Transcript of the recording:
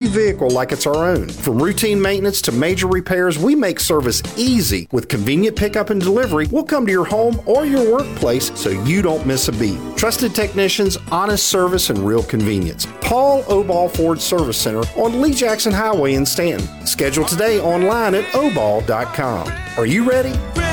vehicle like it's our own. From routine maintenance to major repairs, we make service easy. With convenient pickup and delivery, we'll come to your home or your workplace so you don't miss a beat. Trusted technicians, honest service, and real convenience. Paul Oball Ford Service Center on Lee Jackson Highway in Stanton. Schedule today online at oball.com. Are you ready?